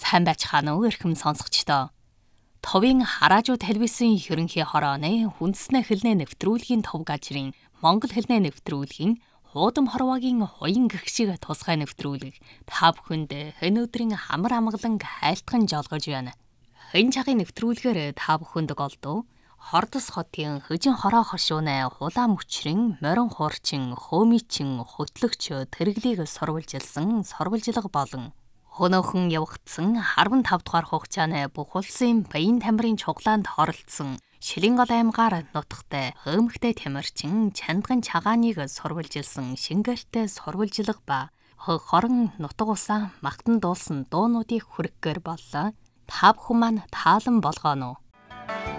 Сайн байцгаана уу эрхэм сонсогчдоо. Товын хараажуу телевизийн ерөнхий хорооны хүндэснэ хэлний нэвтрүүлгийн тов гажрын Монгол хэлний нэвтрүүлгийн хуудам хорвоогийн хуян гихшиг тусгай нэвтрүүлэг та бүхэнд хэн өдрийн хамар амгалан хайлтхан жолгож байна. Хэн чагийн нэвтрүүлгээр та бүхэнд голдуу Хордос хотын хөжин хороо хошууны хулаан мөчрийн морин хуурчин, хөөмичин, хөтлөгч тэрглийг сурвалжилсан сурвалжилга болон хөнөөхөн явагдсан 15 дугаар хугацааны бүх улсын баян тамирын чуглаанд оролцсон Шилэн гол аймгаар нутагтай хөмөгтэй тамирчин чандган чагааныг сурвалжилсан шингээртэй сурвалжилга ба хорон нутаг усаа магтан дуулсан дуунуудыг хүргэхээр боллоо. Та бүхэн маань таалан болгоно уу?